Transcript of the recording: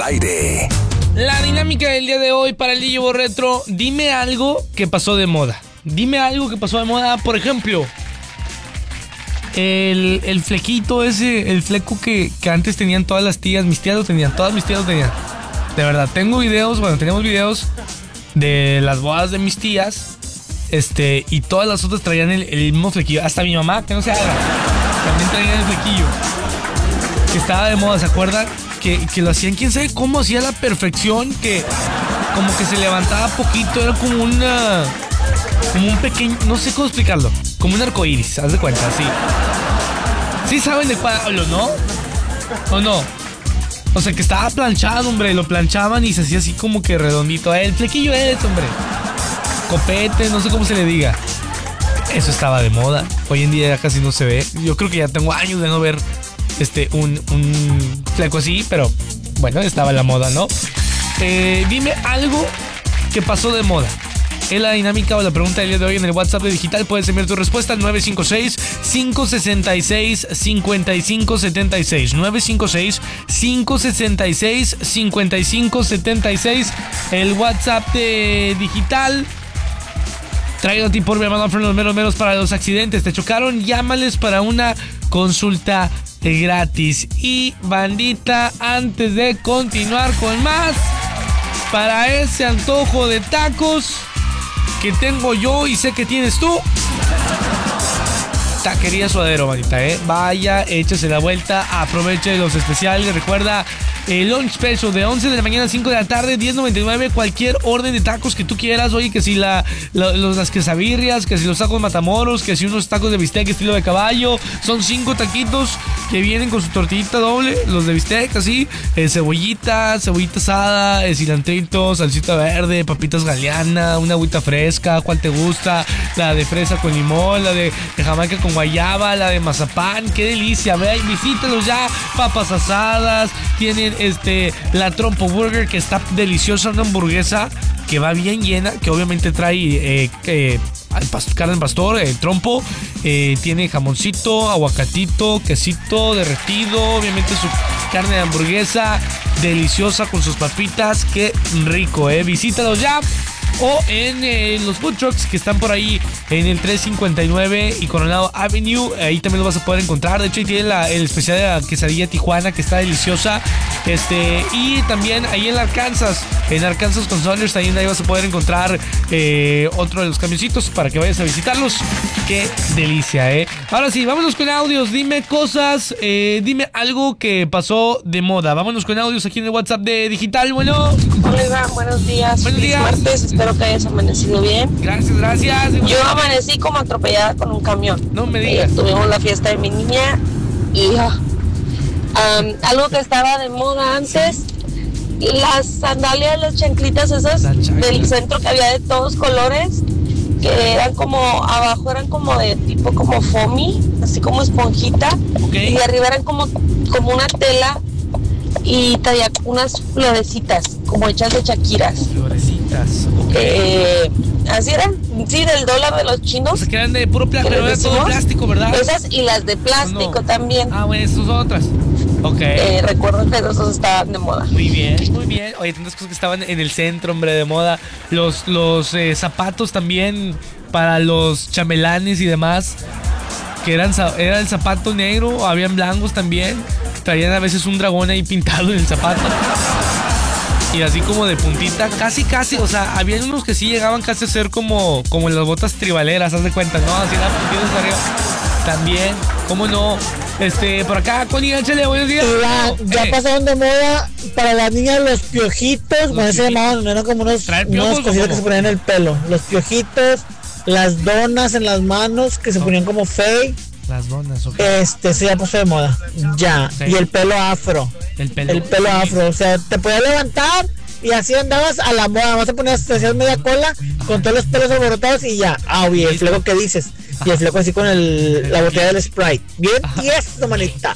aire. La dinámica del día de hoy para el DJ Retro, dime algo que pasó de moda. Dime algo que pasó de moda, por ejemplo, el flequito ese, el fleco que antes tenían todas las tías, mis tías lo tenían, todas mis tías lo tenían. De verdad, tenemos videos de las bodas de mis tías, y todas las otras traían el mismo flequillo. Hasta mi mamá, que no se haga, también traía el flequillo. Que estaba de moda, ¿se acuerdan? Que lo hacían, quién sabe cómo hacía la perfección, que como que se levantaba poquito, era como un pequeño, no sé cómo explicarlo, como un arcoíris, haz de cuenta, así. Sí saben de cuál hablo, ¿no? ¿O no? O sea, que estaba planchado, hombre, lo planchaban y se hacía así como que redondito. El flequillo es, hombre. Copete, no sé cómo se le diga. Eso estaba de moda. Hoy en día ya casi no se ve. Yo creo que ya tengo años de no ver un fleco así, pero bueno, estaba la moda, ¿no? Dime algo que pasó de moda. Es la dinámica o la pregunta del día de hoy en el WhatsApp de Digital. Puedes enviar tu respuesta al 956-566-5576. 956-566-5576. El WhatsApp de Digital. Traído a ti por mi hermano Alfredo, los meros para los accidentes. ¿Te chocaron? Llámales para una consulta gratis. Y bandita, antes de continuar con más, para ese antojo de tacos que tengo yo y sé que tienes tú, Taquería Suadero, bandita, vaya, échese la vuelta, aproveche los especiales. Recuerda, el lunch special de 11 de la mañana a 5 de la tarde, $10.99, cualquier orden de tacos que tú quieras. Oye, que si las quesabirrias, que si los tacos matamoros, que si unos tacos de bistec estilo de caballo. Son 5 taquitos que vienen con su tortillita doble, los de bistec, así, cebollita asada, cilantrito, salsita verde, papitas galeana, una agüita fresca, ¿cuál te gusta? La de fresa con limón, la de jamaica con guayaba, la de mazapán, qué delicia. Ve, visítalos ya, papas asadas, tienen la Trompo Burger, que está deliciosa, una hamburguesa que va bien llena, que obviamente trae carne al pastor, trompo, tiene jamoncito, aguacatito, quesito derretido, obviamente su carne de hamburguesa deliciosa con sus papitas, qué rico, visítalos ya. O en los food trucks que están por ahí en el 359 y Coronado Avenue, ahí también lo vas a poder encontrar. De hecho, ahí tiene el especial de la quesadilla Tijuana, que está deliciosa. Y también ahí en Arkansas con Saunders, ahí vas a poder encontrar otro de los camioncitos para que vayas a visitarlos. Qué delicia, Ahora sí, vámonos con audios. Dime cosas, dime algo que pasó de moda. Vámonos con audios aquí en el WhatsApp de Digital. Bueno. Hola, Iván, buenos días. Buenos días. Martes, espero que hayas amanecido bien. Gracias. Yo amanecí como atropellada con un camión. No me digas. Tuvimos la fiesta de mi niña y algo que estaba de moda antes, las sandalias, las chanclitas esas del centro que había de todos colores, que eran como, abajo eran como de tipo como foamy, así como esponjita, okay. Y arriba eran como una tela y traía unas florecitas como hechas de chaquiras. Florecitas, así eran, sí, del dólar de los chinos. O sea, que eran de puro plástico, pero era todo plástico, ¿verdad? Esas y las de plástico también. Ah, bueno, esas son otras. Ok. Recuerdo que esos estaban de moda. Muy bien. Oye, tantas cosas que estaban en el centro, hombre, de moda. Los zapatos también para los chambelanes y demás, que era el zapato negro, habían blancos también. Traían a veces un dragón ahí pintado en el zapato. Y así como de puntita, casi, o sea, había unos que sí llegaban casi a ser como las botas tribaleras, haz de cuenta, ¿no? Así la puntita arriba. También, ¿cómo no? Por acá, Connie, échale, buenos días. Ya pasaron de moda para las niñas los piojitos, bueno, se llamaban, eran como unos cositas que se ponían en el pelo. Los piojitos, las donas en las manos que se ponían como fake. Las donas, ok. Se ya pasó de moda. Ya. Okay. Y el pelo afro. El pelo afro. O sea, te podías levantar y así andabas a la moda. Vas a poner, te hacías media cola con todos los pelos alborotados y ya. Y el fleco que dices. Y el fleco así con la botella del Sprite. Bien, y eso, manita.